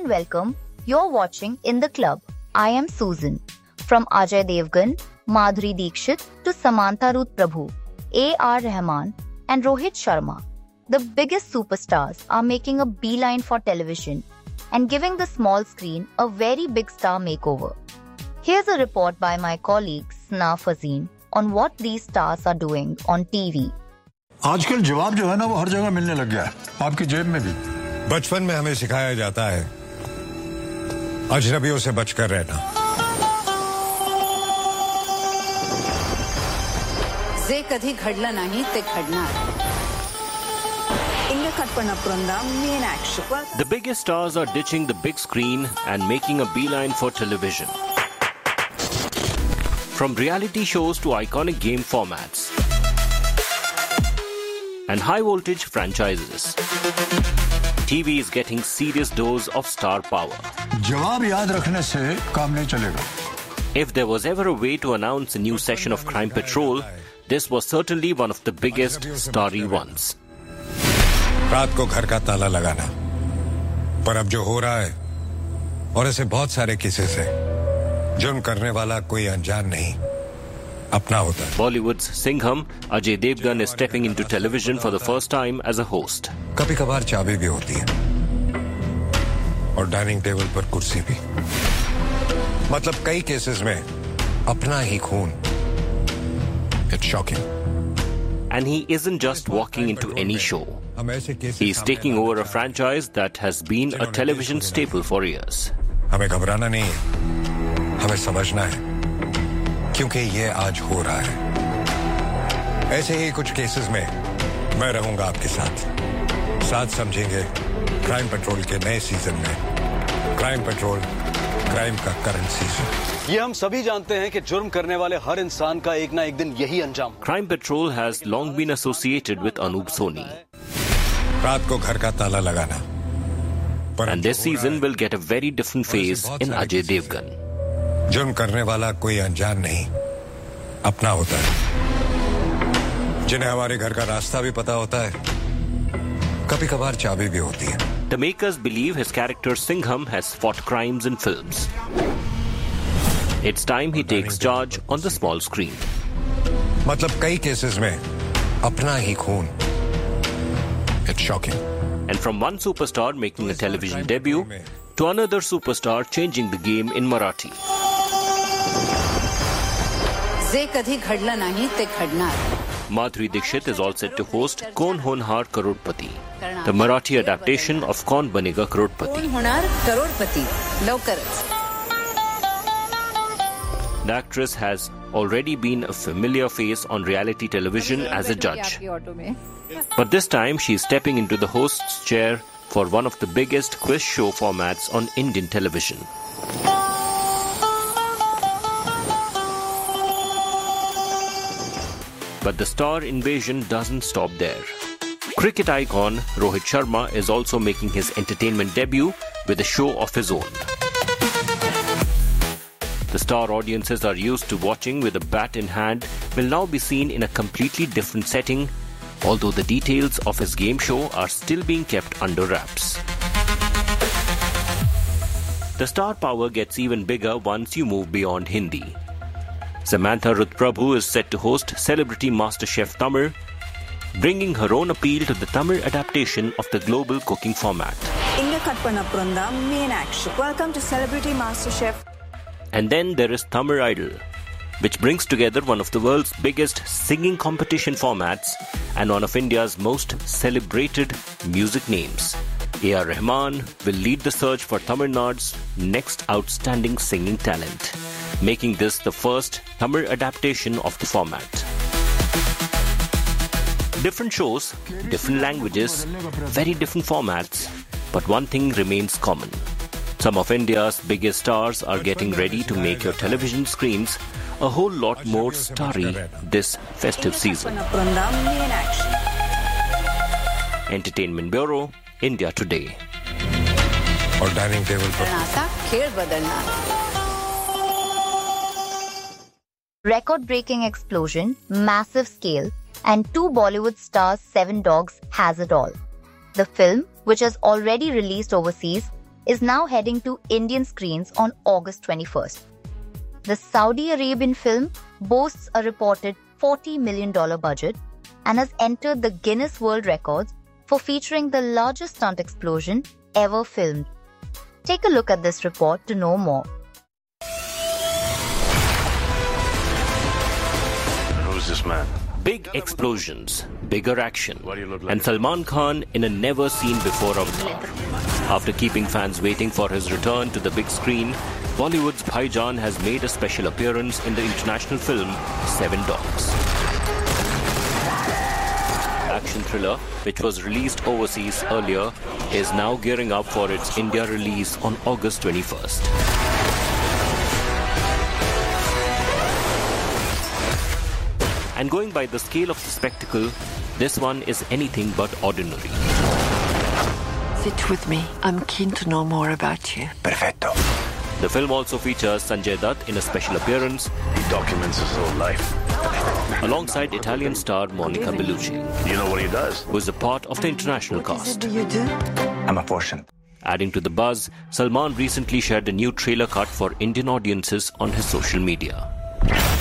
and welcome. You're watching In the Club. I am Susan. From Ajay Devgan, Madhuri Dixit to Samantha Ruth Prabhu, A.R. Rahman and Rohit Sharma, the biggest superstars are making a beeline for television and giving the small screen a very big star makeover. Here's a report by my colleague Sna Fazeen on what these stars are doing on TV. आजकल जवाब जो है ना वो हर जगह मिलने लग गया है, आपकी जेब में भी। बचपन में हमें सिखाया जाता है अजनबियों से बचकर रहना। जे कधी घडलं नाही ते घडणार। Main action. The biggest stars are ditching the big screen and making a beeline for television. From reality shows to iconic game formats and high-voltage franchises, TV is getting serious dose of star power. जवाब याद रखने से काम नहीं चलेगा. If there was ever a way to announce a new session of Crime Patrol, this was certainly one of the biggest starry ones. रात को घर का ताला लगाना, पर अब जो हो रहा है और ऐसे बहुत सारे केसेस हैं, जुर्म करने वाला कोई अनजान नहीं, अपना होता है. Bollywood's Singham, Ajay Devgan is stepping into television for the first time as a host. कभी-कभार चाबी भी होती है और डाइनिंग टेबल पर कुर्सी भी. मतलब कई केसेस में अपना ही खून. It's shocking. And he isn't just walking into any show. He is taking over a franchise that has been a television staple for years. हमें घबराना नहीं है, हमें समझना है, क्योंकि ये आज हो रहा है. ऐसे ही कुछ केसेस में मैं रहूंगा आपके साथ समझेंगे क्राइम पेट्रोल के नए सीजन में. क्राइम पेट्रोल, क्राइम का करंट सीजन. ये हम सभी जानते हैं कि जुर्म करने वाले हर इंसान का एक ना एक दिन यही अंजाम. Crime Patrol has long been associated with Anup Soni. रात को घर का ताला लगाना. And this season will get a very different phase in Ajay Devgan. जुर्म करने वाला कोई अनजान नहीं, अपना होता है. जिन्हें हमारे घर का रास्ता भी पता होता है, कभी-कभार चाबी भी होती है. The makers believe his character Singham has fought crimes in films. It's time he takes charge on the small screen. मतलब कई केसेस में अपना ही खून. It's shocking. And from one superstar making a television debut to another superstar changing the game in Marathi. जे कधी घडलं नाही ते घडणार. Madhuri Dixit is all set to host Kaun Honar Crorepati, the Marathi adaptation of Kaun Banega Crorepati. कोण होणार करोडपती लवकरच. The actress has already been a familiar face on reality television as a judge. But this time she is stepping into the host's chair for one of the biggest quiz show formats on Indian television. But the star invasion doesn't stop there. Cricket icon Rohit Sharma is also making his entertainment debut with a show of his own. The star audiences are used to watching with a bat in hand will now be seen in a completely different setting, although the details of his game show are still being kept under wraps. The star power gets even bigger once you move beyond Hindi. Samantha Ruth Prabhu is set to host Celebrity MasterChef Tamil, bringing her own appeal to the Tamil adaptation of the global cooking format. Main action. Welcome to Celebrity MasterChef. And then there is Tamil Idol, which brings together one of the world's biggest singing competition formats and one of India's most celebrated music names. A.R. Rahman will lead the search for Tamil Nadu's next outstanding singing talent, making this the first Tamil adaptation of the format. Different shows, different languages, very different formats, but one thing remains common. Some of India's biggest stars are getting ready to make your television screens a whole lot more starry this festive season. Entertainment Bureau, India Today. और dining table पर खेळ बदलणार. Record-breaking explosion, massive scale, and two Bollywood stars, Seven Dogs, has it all. The film, which has already released overseas, is now heading to Indian screens on August 21st. The Saudi Arabian film boasts a reported $40 million budget and has entered the Guinness World Records for featuring the largest stunt explosion ever filmed. Take a look at this report to know more. Who's this man? Big explosions, bigger action, and Salman Khan in a never-seen-before avatar. After keeping fans waiting for his return to the big screen, Bollywood's Bhaijan has made a special appearance in the international film Seven Dogs. Action thriller, which was released overseas earlier, is now gearing up for its India release on August 21st. And going by the scale of the spectacle, this one is anything but ordinary. Sit with me. I'm keen to know more about you. Perfecto. The film also features Sanjay Dutt in a special appearance. He documents his whole life. Alongside Italian star Monica Bellucci. You know what he does? Who is a part of the international What cast. do you do? I'm a portion. Adding to the buzz, Salman recently shared a new trailer cut for Indian audiences on his social media.